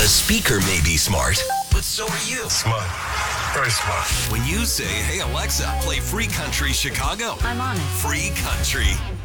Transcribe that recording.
The speaker may be smart, but so are you. Smart. Very smart. When you say, hey Alexa, play Free Country Chicago. I'm on it. Free Country.